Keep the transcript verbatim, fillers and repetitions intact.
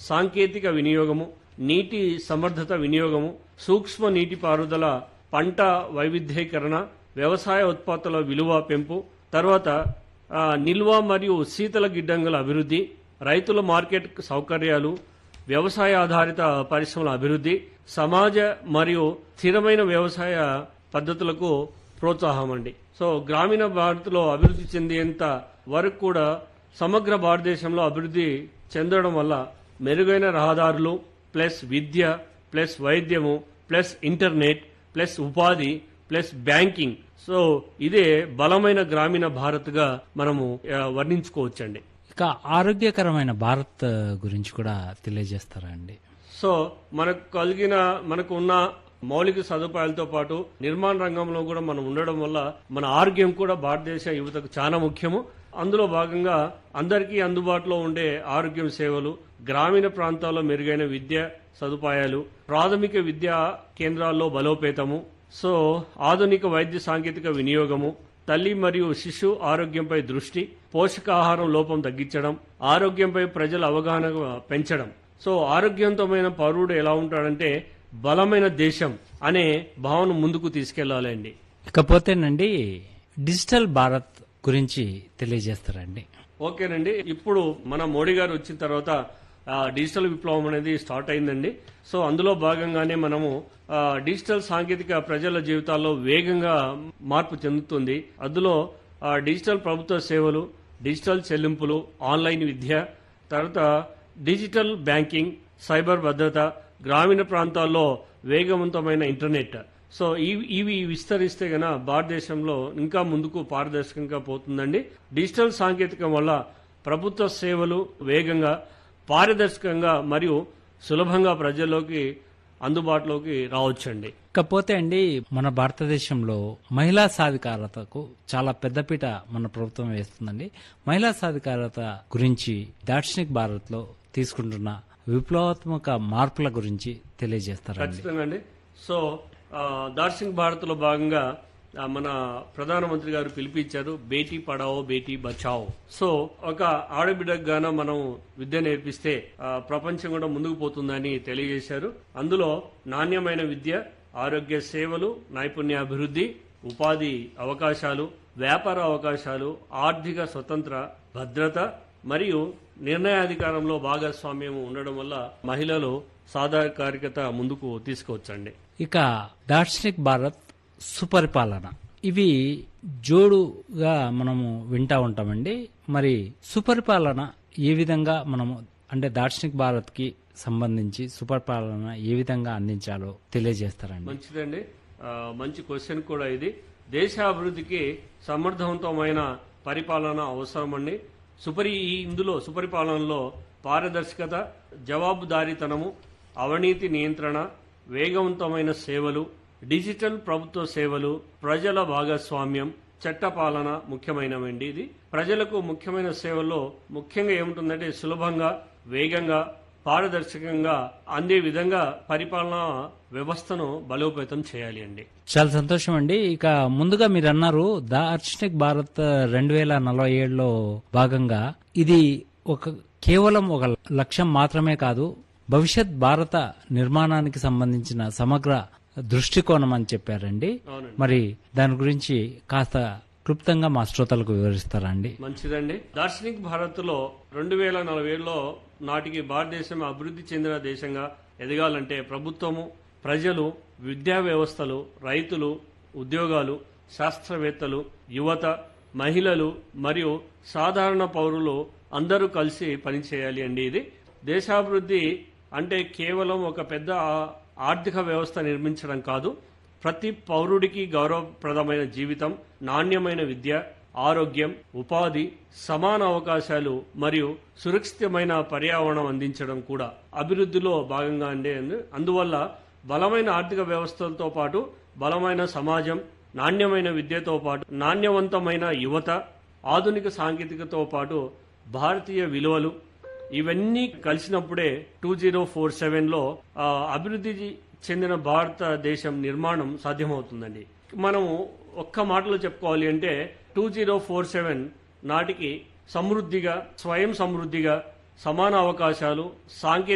సాంకేతిక వినియోగము, నీటి సమర్థత వినియోగము, సూక్ష్మ నీటిపారుదల, పంట వైవిధ్యీకరణ, వ్యవసాయ ఉత్పత్తుల విలువ పెంపు, తర్వాత ఆ, నిల్వ మరియు శీతల గిడ్డంగుల అభివృద్ధి, రైతుల మార్కెట్ సౌకర్యాలు, వ్యవసాయ ఆధారిత పరిశ్రమల అభివృద్ధి, సమాజ మరియు స్థిరమైన వ్యవసాయ పద్ధతులకు ప్రోత్సాహం అండి. సో గ్రామీణ భారత్లో అభివృద్ధి చెందేంత వరకు కూడా సమగ్ర భారతదేశంలో అభివృద్ధి చెందడం వల్ల మెరుగైన రహదారులు ప్లస్ విద్య ప్లస్ వైద్యము ప్లస్ ఇంటర్నెట్ ప్లస్ ఉపాధి ప్లస్ బ్యాంకింగ్, సో ఇదే బలమైన గ్రామీణ భారత్గా మనము ఆ, వర్ణించుకోవచ్చండి. ఇక ఆరోగ్యకరమైన భారత్ గురించి కూడా తెలియజేస్తారా అండి? సో మనకు కలిగిన మనకు ఉన్న మౌలిక సదుపాయాలతో పాటు నిర్మాణ రంగంలో కూడా మనం ఉండడం వల్ల మన ఆరోగ్యం కూడా భారతదేశ యువతకు చాలా ముఖ్యము. అందులో భాగంగా అందరికీ అందుబాటులో ఉండే ఆరోగ్యం సేవలు, గ్రామీణ ప్రాంతాల్లో మెరుగైన విద్య సదుపాయాలు, ప్రాథమిక విద్యా కేంద్రాల్లో బలోపేతము, సో ఆధునిక వైద్య సాంకేతిక వినియోగము, తల్లి మరియు శిశు ఆరోగ్యంపై దృష్టి, పోషకాహారం లోపం తగ్గించడం, ఆరోగ్యంపై ప్రజల అవగాహన పెంచడం. సో ఆరోగ్యవంతమైన పౌరుడు ఎలా ఉంటాడంటే బలమైన దేశం అనే భావన ముందుకు తీసుకెళ్లాలండి. ఇకపోతేనండి డిజిటల్ భారత్ గురించి తెలియజేస్తారండి? ఓకేనండి, ఇప్పుడు మన మోడీ గారు వచ్చిన తర్వాత ఆ, డిజిటల్ విప్లవం అనేది స్టార్ట్ అయిందండి. సో అందులో భాగంగానే మనము ఆ, డిజిటల్ సాంకేతిక ప్రజల జీవితాల్లో వేగంగా మార్పు చెందుతుంది. అందులో ఆ, డిజిటల్ ప్రభుత్వ సేవలు, డిజిటల్ చెల్లింపులు, ఆన్లైన్ విద్య, తర్వాత డిజిటల్ బ్యాంకింగ్, సైబర్ భద్రత, గ్రామీణ ప్రాంతాల్లో వేగవంతమైన ఇంటర్నెట్. సో ఇవి ఇవి విస్తరిస్తే గన భారతదేశంలో ఇంకా ముందుకు పారదర్శకంగా పోతుందండి. డిజిటల్ సాంకేతికం వల్ల ప్రభుత్వ సేవలు వేగంగా, పారదర్శకంగా మరియు సులభంగా ప్రజల్లోకి అందుబాటులోకి రావచ్చండి. ఇకపోతే అండి మన భారతదేశంలో మహిళా సాధికారతకు చాలా పెద్దపీట మన ప్రభుత్వం వేస్తుందండి. మహిళా సాధికారత గురించి దార్శనిక్ భారత్ లో తీసుకుంటున్న విప్లవాత్మక మార్పుల గురించి తెలియజేస్తారండి? ఖచ్చితంగా అండి. సో ఆ, దార్శనిక్ భారత్ లో భాగంగా ఆ, మన ప్రధానమంత్రి గారు పిలిపించారు బేటీ పడావో బేటీ బచావో. సో ఒక ఆడబిడ్డకు గాన మనం విద్య నేర్పిస్తే ఆ, ప్రపంచం కూడా ముందుకు పోతుందని తెలియజేశారు. అందులో నాణ్యమైన విద్య, ఆరోగ్య సేవలు, నైపుణ్యాభివృద్ధి, ఉపాధి అవకాశాలు, వ్యాపార అవకాశాలు, ఆర్థిక స్వతంత్ర, భద్రత మరియు నిర్ణయాధికారంలో భాగస్వామ్యం ఉండడం వల్ల మహిళలు సాధారణకారికత ముందుకు తీసుకొచ్చండి. ఇక దార్శనిక్ భారత్, సుపరిపాలన, ఇవి జోడుగా మనము వింటా ఉంటామండి. మరి సుపరిపాలన ఏ విధంగా మనము అంటే దార్శనిక్ భారత్ కి సంబంధించి సుపరిపాలన ఏ విధంగా అందించాలో తెలియజేస్తారండి? మంచిదండి, ఆ, మంచి క్వశ్చన్ కూడా ఇది. దేశాభివృద్ధికి సమర్థవంతమైన పరిపాలన అవసరమండి. సుపరి ఈ ఇందులో సుపరిపాలనలో పారదర్శకత, జవాబుదారీతనము, అవినీతి నియంత్రణ, వేగవంతమైన సేవలు, డిజిటల్ ప్రభుత్వ సేవలు, ప్రజల భాగస్వామ్యం, చట్టపాలన ముఖ్యమైనవండి. ఇది ప్రజలకు ముఖ్యమైన సేవల్లో ముఖ్యంగా ఏముంటుందంటే సులభంగా, వేగంగా, పారదర్శకంగా అందే విధంగా పరిపాలనా వ్యవస్థను బలోపేతం చేయాలి అండి. చాలా సంతోషం అండి. ఇక ముందుగా మీరు అన్నారు దార్శనిక్ భారత్ రెండు వేల నలభై ఏడులో భాగంగా ఇది ఒక కేవలం ఒక లక్ష్యం మాత్రమే కాదు, భవిష్యత్ భారత నిర్మాణానికి సంబంధించిన సమగ్ర దృష్టికోణం అని చెప్పారండి. అవునండి. మరి దాని గురించి కాస్త క్లుప్తంగా మా శ్రోతలకు వివరిస్తారా అండి? మంచిదండి. దార్శనిక్ భారత్ లో రెండు వేల నలభై ఏడులో నాటికి భారతదేశం అభివృద్ధి చెందిన దేశంగా ఎదగాలంటే ప్రభుత్వము, ప్రజలు, విద్యా వ్యవస్థలు, రైతులు, ఉద్యోగాలు, శాస్త్రవేత్తలు, యువత, మహిళలు మరియు సాధారణ పౌరులు అందరూ కలిసి పనిచేయాలి అండి. ఇది దేశాభివృద్ధి అంటే కేవలం ఒక పెద్ద ఆర్థిక వ్యవస్థ నిర్మించడం కాదు, ప్రతి పౌరుడికి గౌరవప్రదమైన జీవితం, నాణ్యమైన విద్య, ఆరోగ్యం, ఉపాధి, సమాన అవకాశాలు మరియు సురక్షితమైన పర్యావరణం అందించడం కూడా అభివృద్ధిలో భాగంగా అండి. అందువల్ల బలమైన ఆర్థిక వ్యవస్థలతో పాటు బలమైన సమాజం, నాణ్యమైన విద్యతో పాటు నాణ్యవంతమైన యువత, ఆధునిక సాంకేతికతో పాటు భారతీయ విలువలు ఇవన్నీ కలిసినప్పుడే టూ జీరో ఫోర్ సెవెన్ లో అభివృద్ధి చెందిన భారతదేశం నిర్మాణం సాధ్యమవుతుందండి. మనం ఒక్క మాటలో చెప్పుకోవాలి అంటే టూ జీరో ఫోర్ సెవెన్ నాటికి సమృద్ధిగా, స్వయం సమృద్ధిగా, సమాన అవకాశాలు, సాంకేతిక